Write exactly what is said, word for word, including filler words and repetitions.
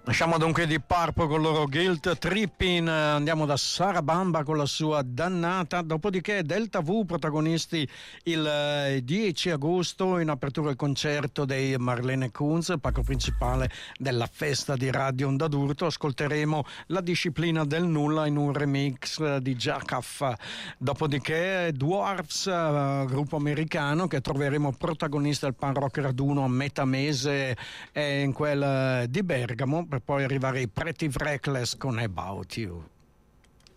Lasciamo dunque di Purple con il loro Guilt Tripping, andiamo da Sara Bamba con la sua Dannata, dopodiché Delta V protagonisti il dieci agosto in apertura il concerto dei Marlene Kunz, palco principale della festa di Radio Onda d'Urto. Ascolteremo La disciplina del nulla in un remix di Jakaf, dopodiché Dwarfs, gruppo americano che troveremo protagonista del Pan Rock Raduno a metà mese in quel di Bergamo, per poi arrivare ai Pretty Reckless con About You.